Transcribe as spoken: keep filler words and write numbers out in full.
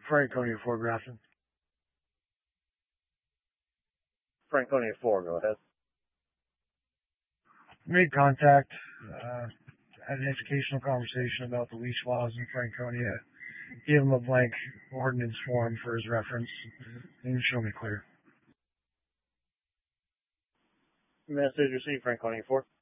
Franconia four, Grafton. Franconia four, go ahead. Made contact, uh, had an educational conversation about the leash laws in Franconia. Gave him a blank ordinance form for his reference. He didn't show me clear. Message received, Franconia four.